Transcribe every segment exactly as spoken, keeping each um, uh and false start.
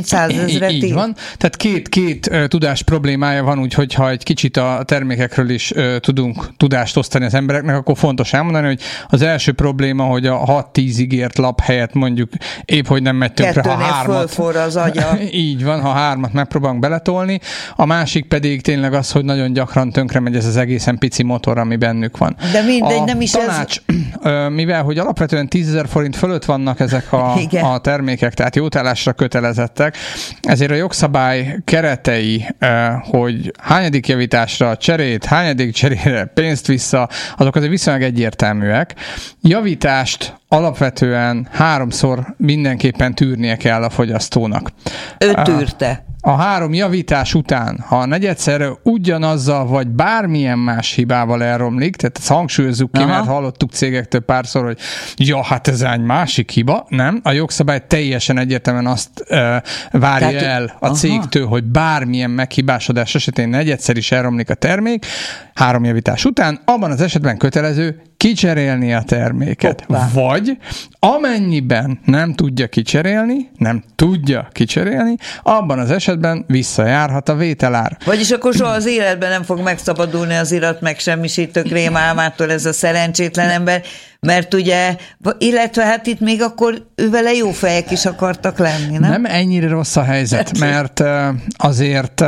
százezret Így ír. van. Tehát két, két uh, tudás problémája van, úgyhogy ha egy kicsit a termékekről is uh, tudunk tudást osztani az embereknek, akkor fontos elmondani, hogy az első probléma, hogy a hat-tíz ígért lap helyett mondjuk épp, hogy nem megy tönkre, ha hármat. Fölforra az agya. Így van, ha hármat megpróbálunk beletolni. A másik pedig tényleg az, hogy nagyon gyakran tönkre megy ez az egészen pici motor, ami bennük van. De mindegy, a nem is tanács, ez... mivel hogy alapvetően tízezer forint fölött vannak ezek a, a termékek, tehát jótállásra kötelezettek, ezért a jogszabály keretei, hogy hányadik javításra cserét, hányadik cserére pénzt vissza, azok azért viszonylag egyértelműek. Javítást alapvetően háromszor mindenképpen tűrnie kell a fogyasztónak. Ő tűrte. A három javítás után, ha a negyedszerre ugyanazzal, vagy bármilyen más hibával elromlik, tehát ezt hangsúlyozzuk ki, Aha. mert hallottuk cégektől párszor, hogy ja, hát ez egy másik hiba. Nem, a jogszabály teljesen egyértelműen azt uh, várja tehát, el a Aha. cégtől, hogy bármilyen meghibásodás esetén negyedszer is elromlik a termék, három javítás után, abban az esetben kötelező kicserélni a terméket. Hoppá. Vagy amennyiben nem tudja kicserélni, nem tudja kicserélni, abban az esetben visszajárhat a vételár. Vagyis akkor soha az életben nem fog megszabadulni az irat megsemmisítő krémálmától ez a szerencsétlen ember, mert ugye, illetve hát itt még akkor ővele jó fejek is akartak lenni, nem? Nem ennyire rossz a helyzet, mert azért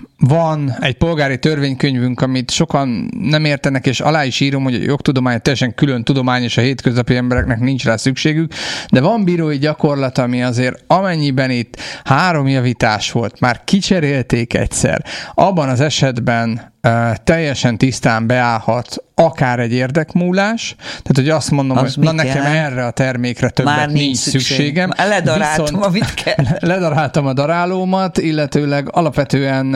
van egy polgári törvénykönyvünk, amit sokan nem értenek, és alá is írom, hogy a jogtudomány teljesen külön tudomány, és a hétköznapi embereknek nincs rá szükségük, de van bírói gyakorlat, ami azért amennyiben itt három javítás volt, már kicserélték egyszer, abban az esetben uh, teljesen tisztán beállhat akár egy érdekmúlás, tehát hogy azt mondom, az hogy na nekem jelent? Erre a termékre többet már nincs, nincs szükségem. Már ledaráltam, viszont amit kell. Ledaráltam a darálómat, illetőleg alapvetően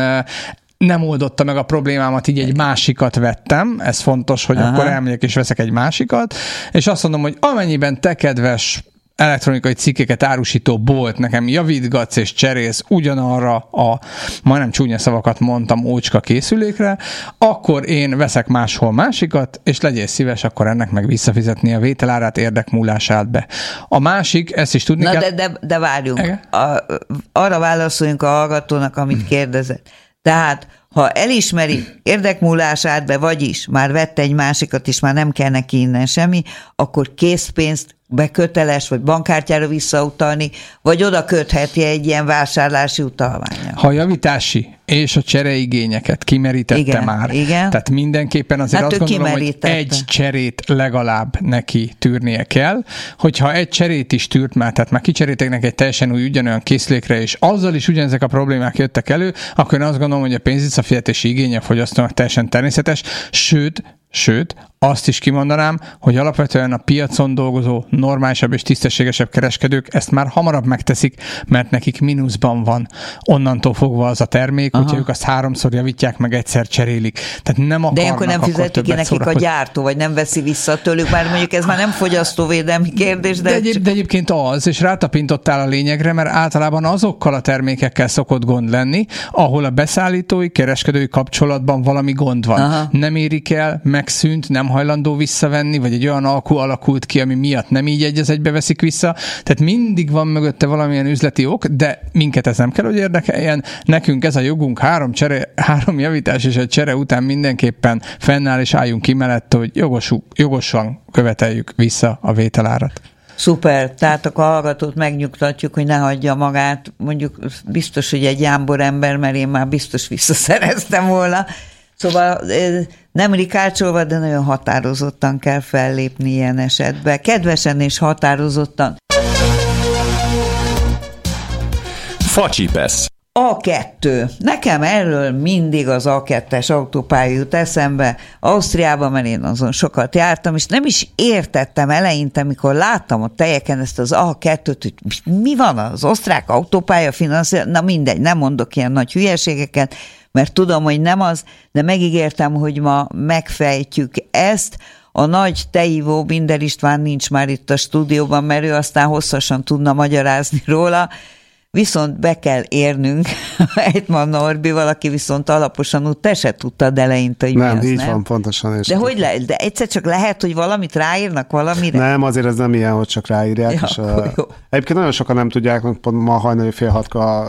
nem oldotta meg a problémámat, így egy másikat vettem, ez fontos, hogy Aha. akkor elmegyek és veszek egy másikat, és azt mondom, hogy amennyiben te, kedves elektronikai cikkeket árusító bolt nekem javítgatsz és cserélsz ugyanarra a, majdnem csúnya szavakat mondtam, ócska készülékre, akkor én veszek máshol másikat, és legyél szíves, akkor ennek meg visszafizetni a vételárát érdekmúlását be. A másik, ezt is tudni Na kell... de, de, de várjunk, a, arra válaszoljunk a hallgatónak, amit kérdezett. Tehát, ha elismeri érdekmúlását be, vagyis már vette egy másikat, és már nem kell neki innen semmi, akkor készpénzt beköteles, vagy bankkártyára visszautalni, vagy oda kötheti egy ilyen vásárlási utalvánnyal. Ha a javítási és a csereigényeket kimerítette igen, már, igen. tehát mindenképpen azért hát azt gondolom, hogy egy cserét legalább neki tűrnie kell. Hogyha egy cserét is tűrt már, tehát már kicseréltek neki egy teljesen új ugyanolyan készülékre, és azzal is ugyanezek a problémák jöttek elő, akkor én azt gondolom, hogy a pénzvisszafizetési igénye a fogyasztónak teljesen természetes, sőt, Sőt, azt is kimondanám, hogy alapvetően a piacon dolgozó, normálisabb és tisztességesebb kereskedők ezt már hamarabb megteszik, mert nekik mínuszban van onnantól fogva az a termék, Aha. hogyha ők azt háromszor javítják, meg egyszer cserélik. Tehát nem akarnak. De akkor nem fizetik ki nekik a gyártó, vagy nem veszi vissza tőlük, bár mondjuk ez már nem fogyasztóvédelmi kérdés. De, de, egyéb, csak... de egyébként az, és rátapintottál a lényegre, mert általában azokkal a termékekkel szokott gond lenni, ahol a beszállítói, kereskedői kapcsolatban valami gond van. Aha. Nem érik el, megszűnt, nem hajlandó visszavenni, vagy egy olyan alkú alakult ki, ami miatt nem így egy az egybe veszik vissza. Tehát mindig van mögötte valamilyen üzleti ok, de minket ez nem kell, hogy érdekeljen. Nekünk ez a jogunk, három, csere, három javítás és egy csere után mindenképpen fennáll, és álljunk ki mellett, hogy jogosú, jogosan követeljük vissza a vételárat. Szuper, tehát akkor a hallgatót megnyugtatjuk, hogy ne hagyja magát. Mondjuk biztos, hogy egy jámbor ember, mert én már biztos visszaszereztem volna. Szóval nem rikácsolva, de nagyon határozottan kell fellépni ilyen esetben. Kedvesen és határozottan. Facsipesz. á kettő. Nekem erről mindig az á kettes autópálya jut eszembe. Ausztriában, mert én azon sokat jártam, és nem is értettem eleinte, mikor láttam a tejeken ezt az á kettőt, hogy mi van az osztrák autópálya finanszírozás. Na mindegy, nem mondok ilyen nagy hülyeségeket, mert tudom, hogy nem az, de megígértem, hogy ma megfejtjük ezt. A nagy tejívó Binder István nincs már itt a stúdióban, mert ő aztán hosszasan tudna magyarázni róla, viszont be kell érnünk Ejtman Norbival, aki viszont alaposan úgy, te se tudtad eleinte, hogy nem, mi az, így nem? van, pontosan. És de hogy le, de egyszer csak lehet, hogy valamit ráírnak valamire? Nem, azért ez nem ilyen, hogy csak ráírják. Ja, és, uh, egyébként nagyon sokan nem tudják, pont ma hajnali fél hatkor